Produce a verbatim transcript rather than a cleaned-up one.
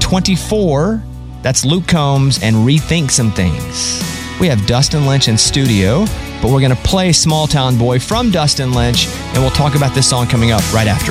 twenty-four. That's Luke Combs and Rethink Some Things. We have Dustin Lynch in studio, but we're going to play Small Town Boy from Dustin Lynch, and we'll talk about this song coming up right after.